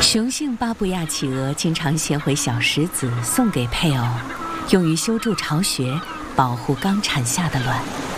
雄性巴布亚企鹅经常衔回小石子送给配偶，用于修筑巢穴，保护刚产下的卵。